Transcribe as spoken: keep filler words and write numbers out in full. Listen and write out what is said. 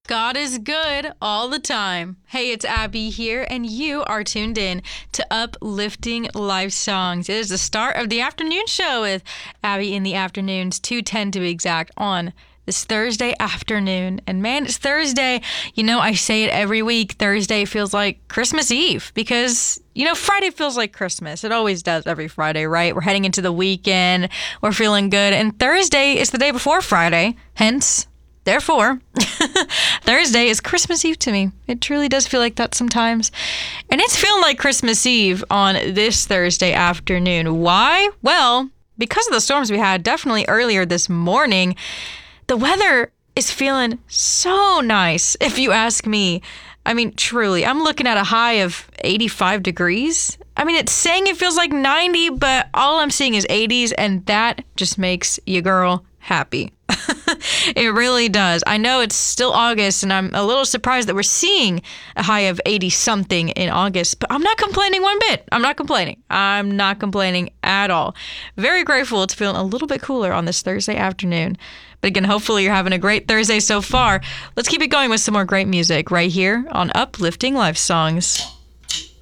God is good all the time. Hey, it's Abby here, and you are tuned in to Uplifting Life Songs. It is the start of the afternoon show with Abby in the afternoons, two ten to be exact, on this Thursday afternoon. And man, it's Thursday. You know, I say it every week. Thursday feels like Christmas Eve because, you know, Friday feels like Christmas. It always does every Friday, right? We're heading into the weekend. We're feeling good. And Thursday is the day before Friday. Hence, therefore, Thursday is Christmas Eve to me. It truly does feel like that sometimes. And it's feeling like Christmas Eve on this Thursday afternoon. Why? Well, because of the storms we had definitely earlier this morning, the weather is feeling so nice, if you ask me. I mean, truly, I'm looking at a high of eighty-five degrees. I mean, it's saying it feels like ninety, but all I'm seeing is eighties, and that just makes your girl happy. It really does. I know it's still August, and I'm a little surprised that we're seeing a high of eighty something in August, but I'm not complaining one bit. I'm not complaining. I'm not complaining at all. Very grateful it's feeling a little bit cooler on this Thursday afternoon. But again, hopefully you're having a great Thursday so far. Let's keep it going with some more great music right here on Uplifting Life Songs.